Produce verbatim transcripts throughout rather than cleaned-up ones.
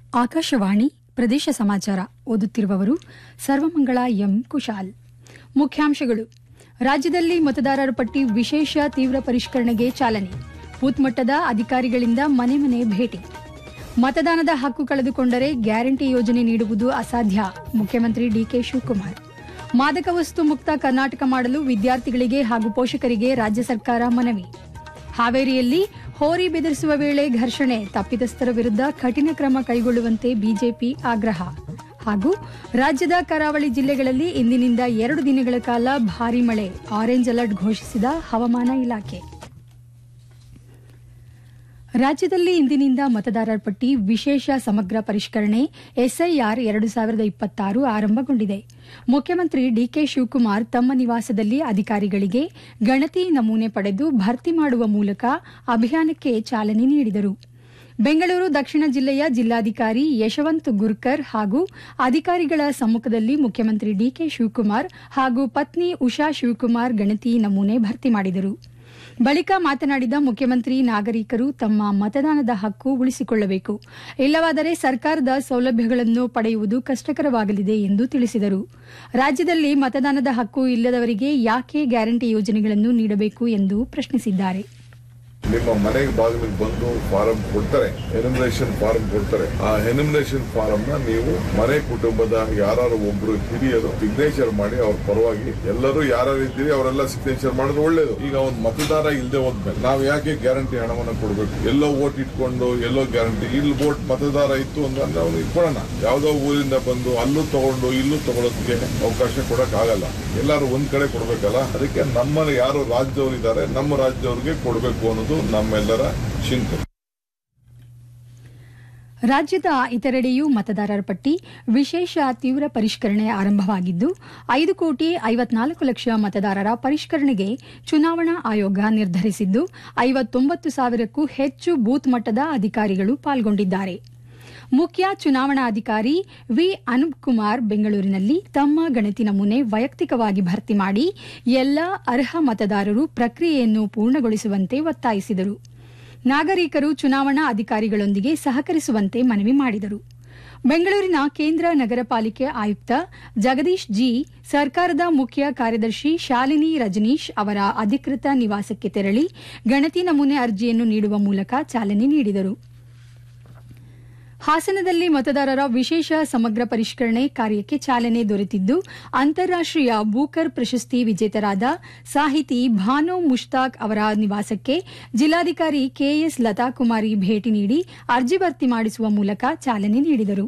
ಆಕಾಶವಾಣಿ ಪ್ರದೇಶ ಸಮಾಚಾರ ಓದುತ್ತಿರುವವರು ಸರ್ವಮಂಗಳ ಎಂ ಕುಶಾಲ್. ಮುಖ್ಯಾಂಶಗಳು: ರಾಜ್ಯದಲ್ಲಿ ಮತದಾರರ ಪಟ್ಟಿ ವಿಶೇಷ ತೀವ್ರ ಪರಿಷ್ಕರಣೆಗೆ ಚಾಲನೆ, ಬೂತ್ ಮಟ್ಟದ ಅಧಿಕಾರಿಗಳಿಂದ ಮನೆ ಮನೆ ಭೇಟಿ. ಮತದಾನದ ಹಕ್ಕು ಕಳೆದುಕೊಂಡರೆ ಗ್ಯಾರಂಟಿ ಯೋಜನೆ ನೀಡುವುದು ಅಸಾಧ್ಯ, ಮುಖ್ಯಮಂತ್ರಿ ಡಿಕೆ ಶಿವಕುಮಾರ್. ಮಾದಕ ವಸ್ತು ಮುಕ್ತ ಕರ್ನಾಟಕ ಮಾಡಲು ವಿದ್ಯಾರ್ಥಿಗಳಿಗೆ ಹಾಗೂ ಪೋಷಕರಿಗೆ ರಾಜ್ಯ ಸರ್ಕಾರ ಮನವಿ. ಹಾವೇರಿಯಲ್ಲಿ ಹೋರಿ ಬೆದರಿಸುವ ವೇಳೆ ಘರ್ಷಣೆ, ತಪ್ಪಿತಸ್ಥರ ವಿರುದ್ಧ ಕಠಿಣ ಕ್ರಮ ಕೈಗೊಳ್ಳುವಂತೆ ಬಿಜೆಪಿ ಆಗ್ರಹ. ಹಾಗೂ ರಾಜ್ಯದ ಕರಾವಳಿ ಜಿಲ್ಲೆಗಳಲ್ಲಿ ಇಂದಿನಿಂದ ಎರಡು ದಿನಗಳ ಕಾಲ ಭಾರೀ ಮಳೆ, ಆರೆಂಜ್ ಅಲರ್ಟ್ ಘೋಷಿಸಿದ ಹವಾಮಾನ ಇಲಾಖೆ. ರಾಜ್ಯದಲ್ಲಿ ಇಂದಿನಿಂದ ಮತದಾರರ ಪಟ್ಟಿ ವಿಶೇಷ ಸಮಗ್ರ ಪರಿಷ್ಕರಣೆ ಎಸ್ಐಆರ್ ಎರಡು ಸಾವಿರದ ಇಪ್ಪತ್ತಾರು ಆರಂಭಗೊಂಡಿದೆ. ಮುಖ್ಯಮಂತ್ರಿ ಡಿಕೆ ಶಿವಕುಮಾರ್ ತಮ್ಮ ನಿವಾಸದಲ್ಲಿ ಅಧಿಕಾರಿಗಳಿಗೆ ಗಣತಿ ನಮೂನೆ ಪಡೆದು ಭರ್ತಿ ಮಾಡುವ ಮೂಲಕ ಅಭಿಯಾನಕ್ಕೆ ಚಾಲನೆ ನೀಡಿದರು. ಬೆಂಗಳೂರು ದಕ್ಷಿಣ ಜಿಲ್ಲೆಯ ಜಿಲ್ಲಾಧಿಕಾರಿ ಯಶವಂತ್ ಗುರ್ಕರ್ ಹಾಗೂ ಅಧಿಕಾರಿಗಳ ಸಮ್ಮುಖದಲ್ಲಿ ಮುಖ್ಯಮಂತ್ರಿ ಡಿಕೆ ಶಿವಕುಮಾರ್ ಹಾಗೂ ಪತ್ನಿ ಉಷಾ ಶಿವಕುಮಾರ್ ಗಣತಿ ನಮೂನೆ ಭರ್ತಿ ಮಾಡಿದರು. ಬಳಿಕ ಮಾತನಾಡಿದ ಮುಖ್ಯಮಂತ್ರಿ, ನಾಗರಿಕರು ತಮ್ಮ ಮತದಾನದ ಹಕ್ಕು ಉಳಿಸಿಕೊಳ್ಳಬೇಕು, ಇಲ್ಲವಾದರೆ ಸರ್ಕಾರದ ಸೌಲಭ್ಯಗಳನ್ನು ಪಡೆಯುವುದು ಕಷ್ಟಕರವಾಗಲಿದೆ ಎಂದು ತಿಳಿಸಿದರು. ರಾಜ್ಯದಲ್ಲಿ ಮತದಾನದ ಹಕ್ಕು ಇಲ್ಲದವರಿಗೆ ಯಾಕೆ ಗ್ಯಾರಂಟಿ ಯೋಜನೆಗಳನ್ನು ನೀಡಬೇಕು ಎಂದು ಪ್ರಶ್ನಿಸಿದ್ದಾರೆ. ನಿಮ್ಮ ಮನೆಗೆ ಬಾಗಿಲಿಗೆ ಬಂದು ಫಾರಂ ಕೊಡ್ತಾರೆ, ಎನಿಮಿನೇಷನ್ ಫಾರಂ ಕೊಡ್ತಾರೆ. ಆ ಎನಿಮಿನೇಷನ್ ಫಾರಂ ನ ನೀವು ಮನೆ ಕುಟುಂಬದ ಯಾರು ಒಬ್ರು ಹಿರಿಯರು ಸಿಗ್ನೇಚರ್ ಮಾಡಿ ಅವ್ರ ಪರವಾಗಿ ಎಲ್ಲರೂ ಯಾರು ಇದ್ದೀರಿ ಅವರೆಲ್ಲ ಸಿಗ್ನೇಚರ್ ಮಾಡಿದ್ರೆ ಒಳ್ಳೇದು. ಈಗ ಒಂದು ಮತದಾರ ಇಲ್ಲದೆ ಹೋದ್ಮೇಲೆ ನಾವು ಯಾಕೆ ಗ್ಯಾರಂಟಿ ಹಣವನ್ನು ಕೊಡಬೇಕು? ಎಲ್ಲೋ ವೋಟ್ ಇಟ್ಕೊಂಡು ಎಲ್ಲೋ ಗ್ಯಾರಂಟಿ, ಇಲ್ಲಿ ವೋಟ್ ಮತದಾರ ಇತ್ತು ಅಂದ್ರೆ ಅವ್ನು ಇಟ್ಕೊಳ್ಳೋಣ. ಯಾವ್ದೋ ಊರಿಂದ ಬಂದು ಅಲ್ಲೂ ತಗೊಂಡು ಇಲ್ಲೂ ತಗೊಳ್ಳೋದಕ್ಕೆ ಅವಕಾಶ ಕೊಡಕ್ ಆಗಲ್ಲ. ಎಲ್ಲರೂ ಒಂದ್ ಕಡೆ ಕೊಡ್ಬೇಕಲ್ಲ. ಅದಕ್ಕೆ ನಮ್ಮಲ್ಲಿ ಯಾರು ರಾಜ್ಯದವರಿದ್ದಾರೆ ನಮ್ಮ ರಾಜ್ಯದವ್ರಿಗೆ ಕೊಡಬೇಕು ಅನ್ನೋದು ನಮ್ಮೆಲ್ಲರ ಚಿಂತನೆ. ರಾಜ್ಯದ ಇತರೆಡೆಯೂ ಮತದಾರರ ಪಟ್ಟಿ ವಿಶೇಷ ತೀವ್ರ ಪರಿಷ್ಕರಣೆ ಆರಂಭವಾಗಿದ್ದು, ಐದು ಕೋಟಿ ಐವತ್ನಾಲ್ಕು ಲಕ್ಷ ಮತದಾರರ ಪರಿಷ್ಕರಣೆಗೆ ಚುನಾವಣಾ ಆಯೋಗ ನಿರ್ಧರಿಸಿದ್ದು, ಐವತ್ತೊಂಬತ್ತು ಸಾವಿರಕ್ಕೂ ಹೆಚ್ಚು ಬೂತ್ ಮಟ್ಟದ ಅಧಿಕಾರಿಗಳು ಪಾಲ್ಗೊಂಡಿದ್ದಾರೆ. ಮುಖ್ಯ ಚುನಾವಣಾಧಿಕಾರಿ ವಿ ಅನೂಪ್ ಕುಮಾರ್ ಬೆಂಗಳೂರಿನಲ್ಲಿ ತಮ್ಮ ಗಣತಿ ನಮೂನೆ ವೈಯಕ್ತಿಕವಾಗಿ ಭರ್ತಿ ಮಾಡಿ ಎಲ್ಲ ಅರ್ಹ ಮತದಾರರು ಪ್ರಕ್ರಿಯೆಯನ್ನು ಪೂರ್ಣಗೊಳಿಸುವಂತೆ ಒತ್ತಾಯಿಸಿದರು. ನಾಗರಿಕರು ಚುನಾವಣಾ ಅಧಿಕಾರಿಗಳೊಂದಿಗೆ ಸಹಕರಿಸುವಂತೆ ಮನವಿ ಮಾಡಿದರು. ಬೆಂಗಳೂರಿನ ಕೇಂದ್ರ ನಗರ ಪಾಲಿಕೆ ಆಯುಕ್ತ ಜಗದೀಶ್ ಜಿ ಸರ್ಕಾರದ ಮುಖ್ಯ ಕಾರ್ಯದರ್ಶಿ ಶಾಲಿನಿ ರಜನೀಶ್ ಅವರ ಅಧಿಕೃತ ನಿವಾಸಕ್ಕೆ ತೆರಳಿ ಗಣತಿ ನಮೂನೆ ಅರ್ಜಿಯನ್ನು ನೀಡುವ ಮೂಲಕ ಚಾಲನೆ ನೀಡಿದರು. ಹಾಸನದಲ್ಲಿ ಮತದಾರರ ವಿಶೇಷ ಸಮಗ್ರ ಪರಿಷ್ಕರಣೆ ಕಾರ್ಯಕ್ಕೆ ಚಾಲನೆ ದೊರೆತಿದ್ದು, ಅಂತಾರಾಷ್ಟೀಯ ಬೂಕರ್ ಪ್ರಶಸ್ತಿ ವಿಜೇತರಾದ ಸಾಹಿತಿ ಭಾನು ಮುಷ್ತಾಕ್ ಅವರ ನಿವಾಸಕ್ಕೆ ಜಿಲ್ಲಾಧಿಕಾರಿ ಕೆಎಸ್ ಲತಾಕುಮಾರಿ ಭೇಟಿ ನೀಡಿ ಅರ್ಜಿ ಭರ್ತಿ ಮಾಡಿಸುವ ಮೂಲಕ ಚಾಲನೆ ನೀಡಿದರು.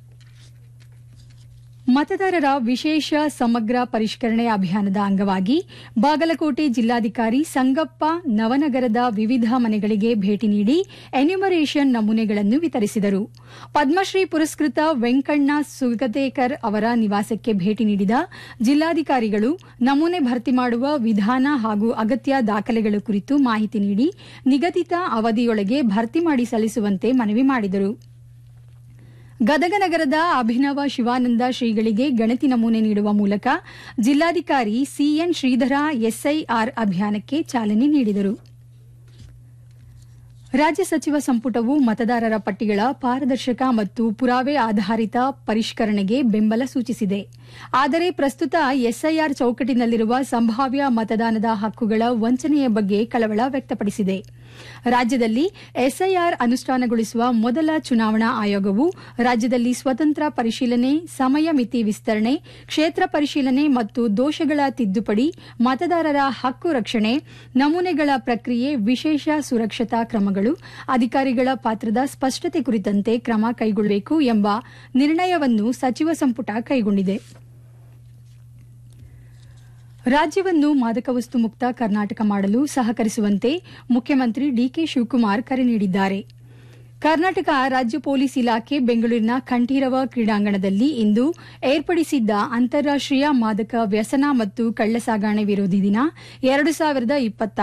ಮತದಾರರ ವಿಶೇಷ ಸಮಗ್ರ ಪರಿಷ್ಕರಣೆ ಅಭಿಯಾನದ ಅಂಗವಾಗಿ ಬಾಗಲಕೋಟೆ ಜಿಲ್ಲಾಧಿಕಾರಿ ಸಂಗಪ್ಪ ನವನಗರದ ವಿವಿಧ ಮನೆಗಳಿಗೆ ಭೇಟಿ ನೀಡಿ ಎನ್ಯುಮರೇಷನ್ ನಮೂನೆಗಳನ್ನು ವಿತರಿಸಿದರು. ಪದ್ಮಶ್ರೀ ಪುರಸ್ಕೃತ ವೆಂಕಣ್ಣ ಸುಗತೇಕರ್ ಅವರ ನಿವಾಸಕ್ಕೆ ಭೇಟಿ ನೀಡಿದ ಜಿಲ್ಲಾಧಿಕಾರಿಗಳು ನಮೂನೆ ಭರ್ತಿ ಮಾಡುವ ವಿಧಾನ ಹಾಗೂ ಅಗತ್ಯ ದಾಖಲೆಗಳ ಕುರಿತು ಮಾಹಿತಿ ನೀಡಿ ನಿಗದಿತ ಅವಧಿಯೊಳಗೆ ಭರ್ತಿ ಮಾಡಿ ಸಲ್ಲಿಸುವಂತೆ ಮನವಿ ಮಾಡಿದರು. ಗದಗ ನಗರದ ಅಭಿನವ ಶಿವಾನಂದ ಶ್ರೀಗಳಿಗೆ ಗಣತಿ ನಮೂನೆ ನೀಡುವ ಮೂಲಕ ಜಿಲ್ಲಾಧಿಕಾರಿ ಸಿಎನ್ ಶ್ರೀಧರ ಎಸ್ಐಆರ್ ಅಭಿಯಾನಕ್ಕೆ ಚಾಲನೆ ನೀಡಿದರು. ರಾಜ್ಯ ಸಚಿವ ಸಂಪುಟವು ಮತದಾರರ ಪಟ್ಟಿಗಳ ಪಾರದರ್ಶಕ ಮತ್ತು ಪುರಾವೆ ಆಧಾರಿತ ಪರಿಷ್ಕರಣೆಗೆ ಬೆಂಬಲ ಸೂಚಿಸಿದೆ. ಆದರೆ ಪ್ರಸ್ತುತ ಎಸ್ಐಆರ್ ಚೌಕಟ್ಟಿನಲ್ಲಿರುವ ಸಂಭಾವ್ಯ ಮತದಾನದ ಹಕ್ಕುಗಳ ವಂಚನೆಯ ಬಗ್ಗೆ ಕಳವಳ ವ್ಯಕ್ತಪಡಿಸಿದೆ. ರಾಜ್ಯದಲ್ಲಿ ಎಸ್ಐಆರ್ ಅನುಷ್ಠಾನಗೊಳಿಸುವ ಮೊದಲ ಚುನಾವಣಾ ಆಯೋಗವು ರಾಜ್ಯದಲ್ಲಿ ಸ್ವತಂತ್ರ ಪರಿಶೀಲನೆ, ಸಮಯ ಮಿತಿ ವಿಸ್ತರಣೆ, ಕ್ಷೇತ್ರ ಪರಿಶೀಲನೆ ಮತ್ತು ದೋಷಗಳ ತಿದ್ದುಪಡಿ, ಮತದಾರರ ಹಕ್ಕು ರಕ್ಷಣೆ, ನಮೂನೆಗಳ ಪ್ರಕ್ರಿಯೆ, ವಿಶೇಷ ಸುರಕ್ಷತಾ ಕ್ರಮಗಳು, ಅಧಿಕಾರಿಗಳ ಪಾತ್ರದ ಸ್ಪಷ್ಟತೆ ಕುರಿತಂತೆ ಕ್ರಮ ಕೈಗೊಳ್ಳಬೇಕು ಎಂಬ ನಿರ್ಣಯವನ್ನು ಸಚಿವ ಸಂಪುಟ ಕೈಗೊಂಡಿದೆ. ರಾಜ್ಯವನ್ನು ಮಾದಕ ವಸ್ತು ಮುಕ್ತ ಕರ್ನಾಟಕ ಮಾಡಲು ಸಹಕರಿಸುವಂತೆ ಮುಖ್ಯಮಂತ್ರಿ ಡಿಕೆ ಶಿವಕುಮಾರ್ ಕರೆ ನೀಡಿದ್ದಾರೆ. ಕರ್ನಾಟಕ ರಾಜ್ಯ ಪೊಲೀಸ್ ಇಲಾಖೆ ಬೆಂಗಳೂರಿನ ಕಂಠೀರವ ಕ್ರೀಡಾಂಗಣದಲ್ಲಿ ಇಂದು ಏರ್ಪಡಿಸಿದ್ದ ಅಂತಾರಾಷ್ಟೀಯ ಮಾದಕ ವ್ಯಸನ ಮತ್ತು ಕಳ್ಳಸಾಗಣೆ ವಿರೋಧಿ ದಿನ ಎರಡು ಸಾವಿರದ ಇಪ್ಪತ್ತಾರು